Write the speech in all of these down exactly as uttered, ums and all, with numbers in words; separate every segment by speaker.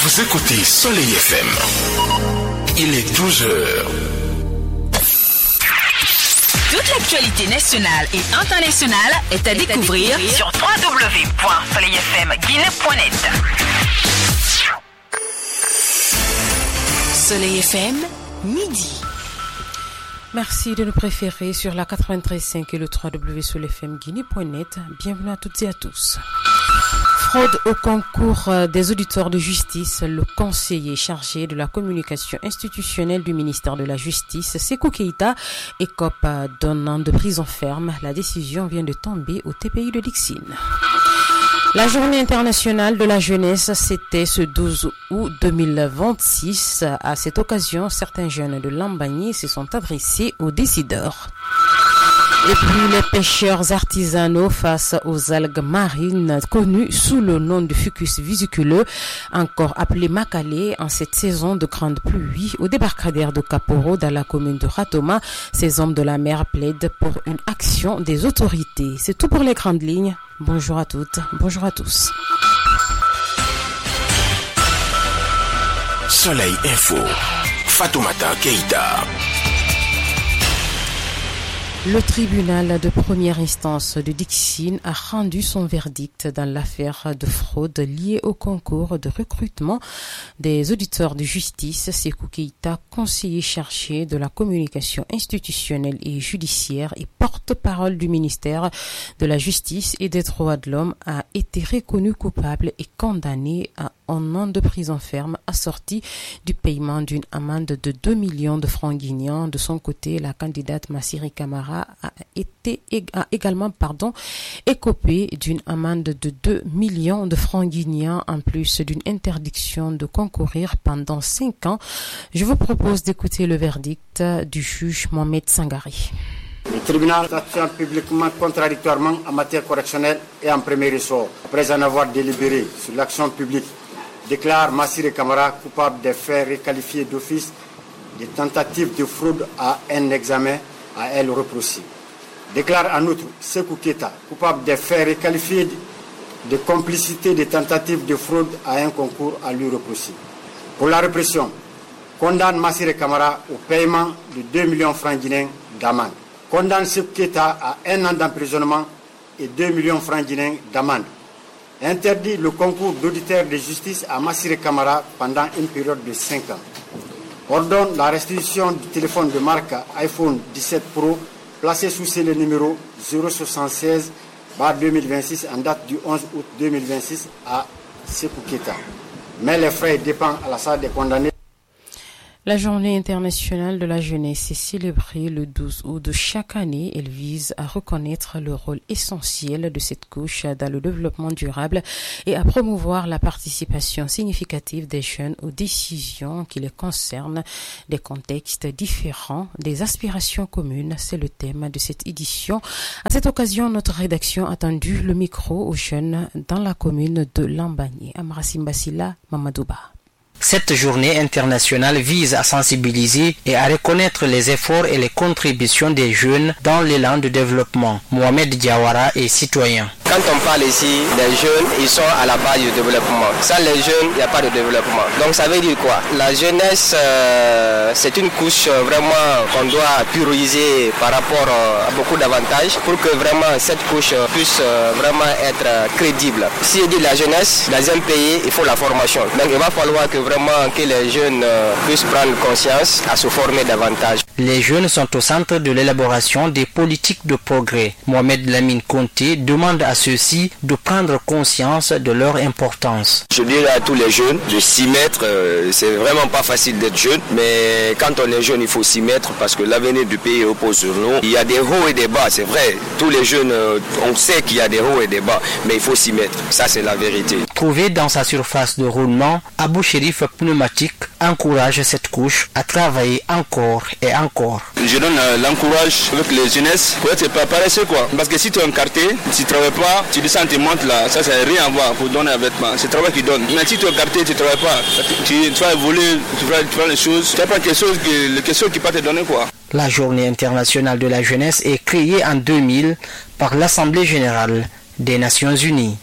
Speaker 1: Vous écoutez Soleil F M. Il est douze heures.
Speaker 2: Toute l'actualité nationale et internationale est à découvrir sur w w w point soleil f m guinée point net. Soleil F M, midi.
Speaker 3: Merci de nous préférer sur la quatre-vingt-treize virgule cinq et le w w w point soleil f m guinée point net. Bienvenue à toutes et à tous. Fraude au concours des auditeurs de justice, le conseiller chargé de la communication institutionnelle du ministère de la Justice, Sékou Keïta, écope d'un an de prison ferme. La décision vient de tomber au T P I de Dixine. La journée internationale de la jeunesse, c'était ce douze août deux mille vingt-six. À cette occasion, certains jeunes de Lambagné se sont adressés aux décideurs. Et puis les pêcheurs artisanaux face aux algues marines connues sous le nom de fucus vesiculeux, encore appelé macalé, en cette saison de grande pluie au débarcadère de Kaporo dans la commune de Ratoma. Ces hommes de la mer plaident pour une action des autorités. C'est tout pour les grandes lignes. Bonjour à toutes, bonjour à tous.
Speaker 1: Soleil Info, Fatoumata Keïta.
Speaker 3: Le tribunal de première instance de Dixine a rendu son verdict dans l'affaire de fraude liée au concours de recrutement des auditeurs de justice. Sékou Keïta, conseiller chargé de la communication institutionnelle et judiciaire et porte-parole du ministère de la Justice et des droits de l'homme, a été reconnu coupable et condamné à un an de prison ferme assorti du paiement d'une amende de deux millions de francs guinéens. De son côté, la candidate Massiri Camara a été a également pardon écopé d'une amende de deux millions de francs guinéens en plus d'une interdiction de concourir pendant cinq ans. Je vous propose d'écouter le verdict du juge Mohamed Sangari.
Speaker 4: Le tribunal s'abstient publiquement contradictoirement en matière correctionnelle et en premier ressort, après en avoir délibéré sur l'action publique, déclare Massiri Camara coupable des faits requalifiés d'office de tentative de fraude à un examen à elle reproché. Déclare en outre Sékou Keïta coupable des faits requalifiés de complicité de tentative de fraude à un concours à lui reproché. Pour la répression, condamne Massiri Camara au paiement de deux millions de francs guinéens d'amende. Condamne Sékou Keïta à un an d'emprisonnement et deux millions de francs guinéens d'amende. Interdit le concours d'auditeur de justice à Massiri Camara pendant une période de cinq ans. Ordonne la restitution du téléphone de marque iPhone dix-sept Pro placé sous le numéro zéro soixante-seize barre deux mille vingt-six en date du onze août deux mille vingt-six à Sékou Keïta. Mais les frais dépendent à la salle des condamnés.
Speaker 3: La journée internationale de la jeunesse est célébrée le douze août de chaque année. Elle vise à reconnaître le rôle essentiel de cette couche dans le développement durable et à promouvoir la participation significative des jeunes aux décisions qui les concernent, des contextes différents, des aspirations communes. C'est le thème de cette édition. À cette occasion, notre rédaction a tendu le micro aux jeunes dans la commune de Lambagné. Amrassim Bassila, Mamadouba.
Speaker 5: Cette journée internationale vise à sensibiliser et à reconnaître les efforts et les contributions des jeunes dans l'élan de développement. Mohamed Diawara est citoyen.
Speaker 6: Quand on parle ici, les jeunes, ils sont à la base du développement. Sans les jeunes, il n'y a pas de développement. Donc ça veut dire quoi? La jeunesse, euh, c'est une couche euh, vraiment qu'on doit prioriser par rapport euh, à beaucoup d'avantages pour que vraiment cette couche euh, puisse euh, vraiment être euh, crédible. Si je dis la jeunesse, dans un pays, il faut la formation. Donc il va falloir que vraiment que les jeunes euh, puissent prendre conscience à se former davantage.
Speaker 5: Les jeunes sont au centre de l'élaboration des politiques de progrès. Mohamed Lamine Conté demande à ceux-ci de prendre conscience de leur importance.
Speaker 7: Je dirais à tous les jeunes de s'y mettre. Euh, c'est vraiment pas facile d'être jeune, mais quand on est jeune, il faut s'y mettre parce que l'avenir du pays repose sur nous. Il y a des hauts et des bas, c'est vrai. Tous les jeunes, euh, on sait qu'il y a des hauts et des bas, mais il faut s'y mettre. Ça, c'est la vérité.
Speaker 5: Trouvé dans sa surface de roulement, Abou Chérif Pneumatique encourage cette couche à travailler encore et encore.
Speaker 8: Je donne euh, l'encourage avec les jeunesses pour être pas paresseux quoi. Parce que si tu es encarté, si tu ne travailles pas, tu descends, tu montes là, ça c'est rien à voir pour donner un vêtement. C'est le travail qui donne. Mais si tu es encarté, tu ne travailles pas, tu, tu vas évoluer, tu vas, tu vas les choses, tu n'as pas quelque chose que, quelque chose qui peut te donner quoi.
Speaker 5: La journée internationale de la jeunesse est créée en deux mille par l'Assemblée générale des Nations unies.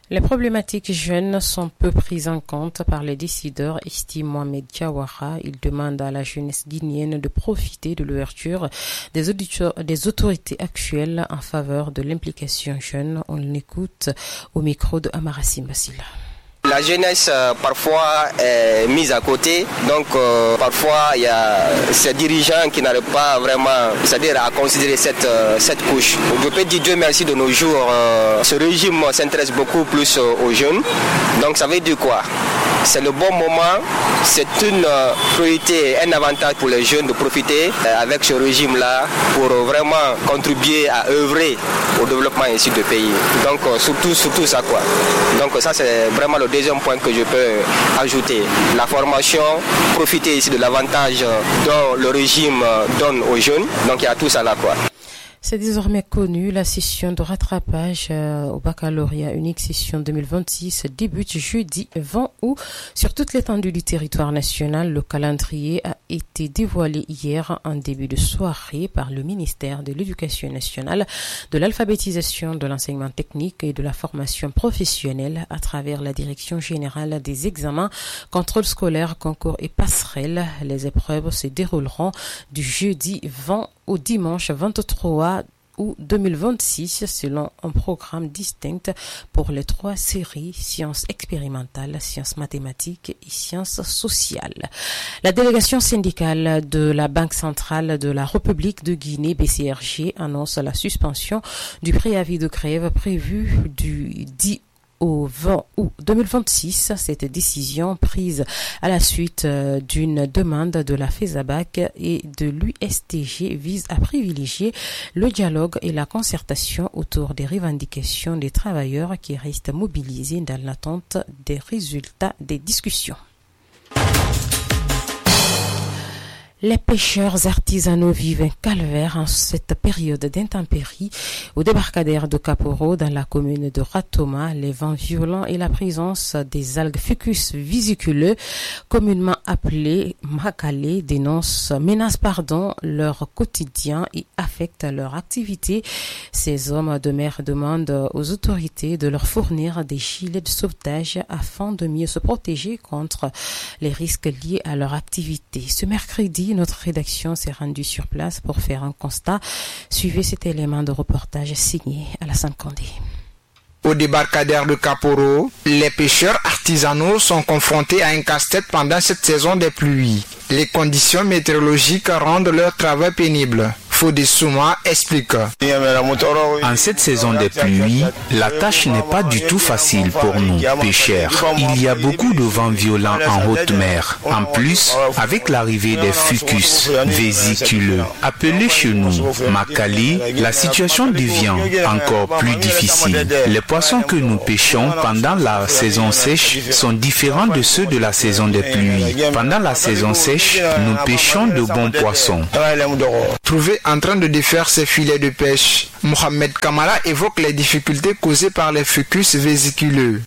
Speaker 3: Les problématiques jeunes sont peu prises en compte par les décideurs, estime Mohamed Diawara. Il demande à la jeunesse guinéenne de profiter de l'ouverture des, auditeurs, des autorités actuelles en faveur de l'implication jeune. On l'écoute au micro de Amarassim Basila.
Speaker 6: La jeunesse euh, parfois est mise à côté, donc euh, parfois il y a ces dirigeants qui n'arrivent pas vraiment, c'est-à-dire à considérer cette, euh, cette couche. Je peux dire Dieu merci de nos jours, euh, ce régime s'intéresse beaucoup plus euh, aux jeunes, donc ça veut dire quoi? C'est le bon moment, c'est une euh, priorité, un avantage pour les jeunes de profiter euh, avec ce régime-là pour euh, vraiment contribuer à œuvrer au développement ici du pays. Donc euh, surtout, surtout ça quoi. Donc ça c'est vraiment le deuxième point que je peux ajouter. La formation, profiter ici de l'avantage dont le régime donne aux jeunes. Donc il y a tout ça là quoi.
Speaker 3: C'est désormais connu, la session de rattrapage euh, au baccalauréat unique session deux mille vingt-six débute jeudi vingt août sur toute l'étendue du territoire national. Le calendrier a été dévoilé hier en début de soirée par le ministère de l'Éducation nationale, de l'alphabétisation, de l'enseignement technique et de la formation professionnelle à travers la Direction générale des examens, contrôle scolaire, concours et passerelles. Les épreuves se dérouleront du jeudi vingt au dimanche vingt-trois août deux mille vingt-six selon un programme distinct pour les trois séries sciences expérimentales, sciences mathématiques et sciences sociales. La délégation syndicale de la Banque centrale de la République de Guinée, B C R G, annonce la suspension du préavis de grève prévu du dix au vingt août deux mille vingt-six. Cette décision prise à la suite d'une demande de la FESABAC et de l'U S T G vise à privilégier le dialogue et la concertation autour des revendications des travailleurs qui restent mobilisés dans l'attente des résultats des discussions. Les pêcheurs artisanaux vivent un calvaire en cette période d'intempéries. Au débarcadère de Kaporo, dans la commune de Ratoma, les vents violents et la présence des algues Fucus vesiculeux, communément appelées macalées, dénoncent, menacent pardon, leur quotidien et affectent leur activité. Ces hommes de mer demandent aux autorités de leur fournir des gilets de sauvetage afin de mieux se protéger contre les risques liés à leur activité. Ce mercredi, notre rédaction s'est rendue sur place pour faire un constat. Suivez cet élément de reportage signé Alassane Condé.
Speaker 9: Au débarcadère de Kaporo, les pêcheurs artisanaux sont confrontés à un casse-tête pendant cette saison des pluies. Les conditions météorologiques rendent leur travail pénible. Fodé Souma explique.
Speaker 10: En cette saison des pluies, la tâche n'est pas du tout facile pour nous, pêcheurs. Il y a beaucoup de vents violents en haute mer. En plus, avec l'arrivée des fucus vésiculeux, appelés chez nous macalés, la situation devient encore plus difficile. Les poissons que nous pêchons pendant la saison sèche sont différents de ceux de la saison des pluies. Pendant la saison sèche, nous pêchons de bons poissons.
Speaker 9: Trouvé en train de défaire ses filets de pêche, Mohamed Kamara évoque les difficultés causées par les fucus vésiculeux.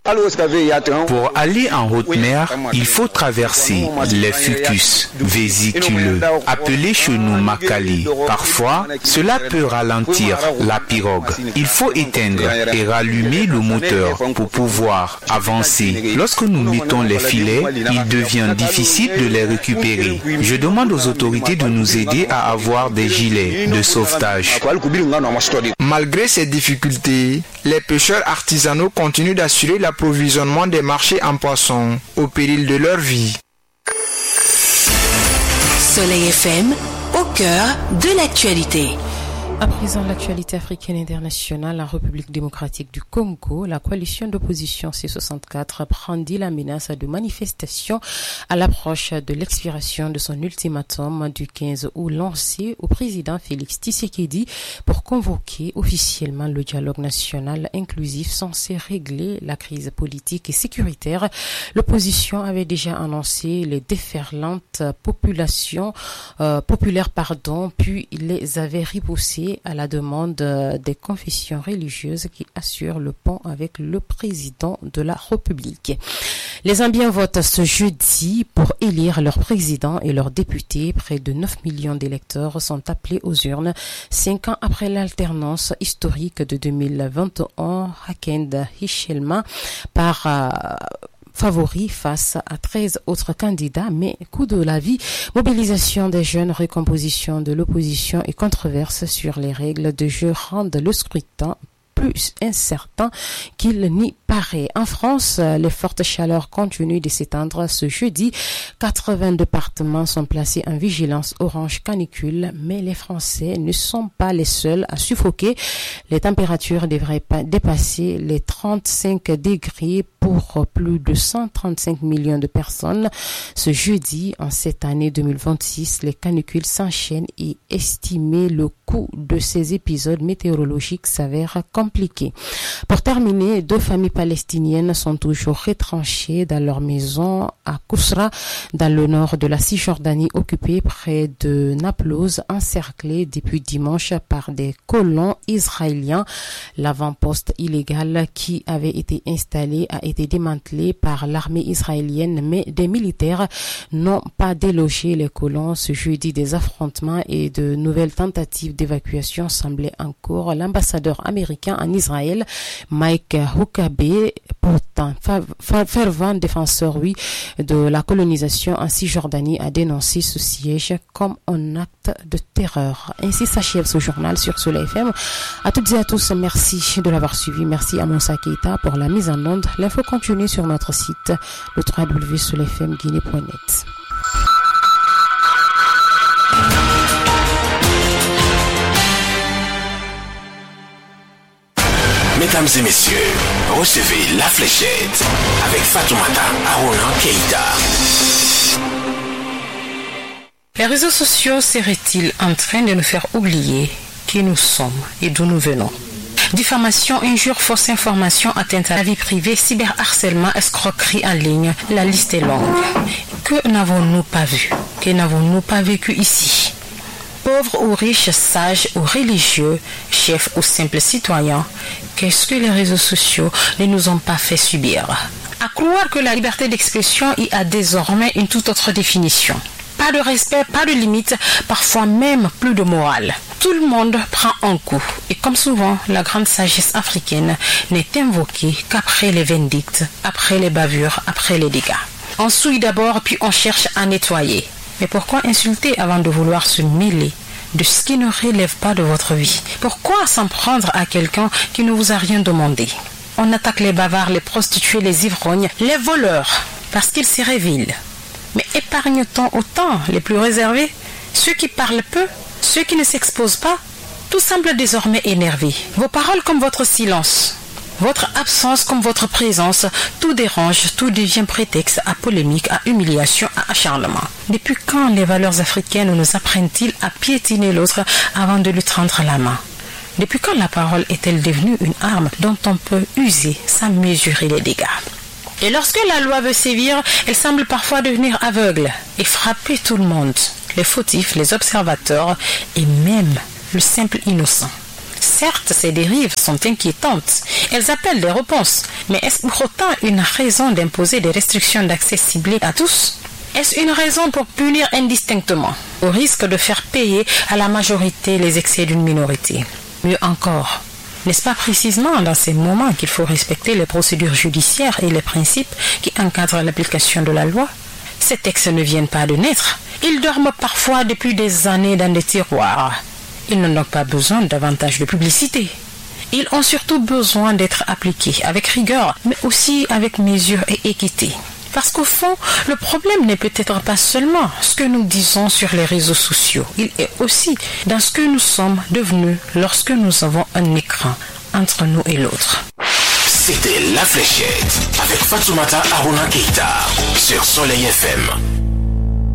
Speaker 10: Pour aller en haute mer, il faut traverser les fucus vésiculeux, appelés chez nous macalés. Parfois, cela peut ralentir la pirogue. Il faut éteindre et rallumer le moteur pour pouvoir avancer. Lorsque nous mettons les filets, il devient difficile de les récupérer. Je demande aux autorités de nous aider à avoir des gilets de sauvetage.
Speaker 9: Malgré ces difficultés, les pêcheurs artisanaux continuent d'assurer l'approvisionnement des marchés en poissons, au péril de leur vie.
Speaker 2: Soleil F M, au cœur de l'actualité.
Speaker 3: À présent, l'actualité africaine internationale en République démocratique du Congo, la coalition d'opposition C soixante-quatre brandit la menace de manifestation à l'approche de l'expiration de son ultimatum du quinze août lancé au président Félix Tshisekedi pour convoquer officiellement le dialogue national inclusif censé régler la crise politique et sécuritaire. L'opposition avait déjà annoncé les déferlantes populations, euh, populaires pardon, puis les avait repoussées à la demande des confessions religieuses qui assurent le pont avec le président de la République. Les Zambiens votent ce jeudi jeudi pour élire leur président et leurs députés. Près de neuf millions d'électeurs sont appelés aux urnes cinq ans après l'alternance historique de deux mille vingt et un. Hakainde Hichilema par euh, favori face à treize autres candidats, mais coût de la vie, mobilisation des jeunes, recomposition de l'opposition et controverses sur les règles de jeu rendent le scrutin plus incertain qu'il n'y paraît. En France, les fortes chaleurs continuent de s'étendre ce jeudi. quatre-vingts départements sont placés en vigilance orange canicule, mais les Français ne sont pas les seuls à suffoquer. Les températures devraient pas dépasser les trente-cinq degrés pour plus de cent trente-cinq millions de personnes. Ce jeudi, en cette année deux mille vingt-six, les canicules s'enchaînent et estimer le coût de ces épisodes météorologiques s'avère compliqué. Pour terminer, deux familles palestiniennes sont toujours retranchées dans leur maison à Kousra, dans le nord de la Cisjordanie occupée près de Naplouse, encerclée depuis dimanche par des colons israéliens. L'avant-poste illégal qui avait été installé a été démantelé par l'armée israélienne, mais des militaires n'ont pas délogé les colons ce jeudi. Des affrontements et de nouvelles tentatives d'évacuation semblaient en cours. L'ambassadeur américain en Israël, Mike Huckabee, pourtant fervent défenseur, oui, de la colonisation en Cisjordanie, a dénoncé ce siège comme un acte de terreur. Ainsi s'achève ce journal sur Soleil F M. À toutes et à tous, merci de l'avoir suivi. Merci à Moussa Keita pour la mise en onde. L'info continue sur notre site, le w w w point soleil f m guinée point net.
Speaker 1: Mesdames et messieurs, recevez La Fléchette avec Fatoumata Arona Keita.
Speaker 3: Les réseaux sociaux seraient-ils en train de nous faire oublier qui nous sommes et d'où nous venons? Diffamation, injures, fausses informations, atteinte à la vie privée, cyberharcèlement, escroquerie en ligne, la liste est longue. Que n'avons-nous pas vu? Que n'avons-nous pas vécu ici? Pauvres ou riches, sages ou religieux, chefs ou simples citoyens, qu'est-ce que les réseaux sociaux ne nous ont pas fait subir? À croire que la liberté d'expression y a désormais une toute autre définition. Pas de respect, pas de limite, parfois même plus de morale. Tout le monde prend un coup. Et comme souvent, la grande sagesse africaine n'est invoquée qu'après les vindictes, après les bavures, après les dégâts. On souille d'abord, puis on cherche à nettoyer. Mais pourquoi insulter avant de vouloir se mêler de ce qui ne relève pas de votre vie? Pourquoi s'en prendre à quelqu'un qui ne vous a rien demandé? On attaque les bavards, les prostituées, les ivrognes, les voleurs, parce qu'ils s'y révèlent. Mais épargne-t-on autant les plus réservés, ceux qui parlent peu, ceux qui ne s'exposent pas? Tout semble désormais énervé. Vos paroles comme votre silence, votre absence comme votre présence, tout dérange, tout devient prétexte à polémique, à humiliation, à acharnement. Depuis quand les valeurs africaines nous apprennent-ils à piétiner l'autre avant de lui tendre la main? Depuis quand la parole est-elle devenue une arme dont on peut user sans mesurer les dégâts? Et lorsque la loi veut sévir, elle semble parfois devenir aveugle et frapper tout le monde, les fautifs, les observateurs et même le simple innocent. Certes, ces dérives sont inquiétantes, elles appellent des réponses, mais est-ce pour autant une raison d'imposer des restrictions d'accès ciblées à tous? Est-ce une raison pour punir indistinctement, au risque de faire payer à la majorité les excès d'une minorité? Mieux encore, n'est-ce pas précisément dans ces moments qu'il faut respecter les procédures judiciaires et les principes qui encadrent l'application de la loi? Ces textes ne viennent pas de naître. Ils dorment parfois depuis des années dans des tiroirs. Ils n'ont donc pas besoin davantage de publicité. Ils ont surtout besoin d'être appliqués avec rigueur, mais aussi avec mesure et équité. Parce qu'au fond, le problème n'est peut-être pas seulement ce que nous disons sur les réseaux sociaux. Il est aussi dans ce que nous sommes devenus lorsque nous avons un écran entre nous et l'autre.
Speaker 1: C'était La Fléchette avec Fatoumata Arona Keita sur Soleil F M.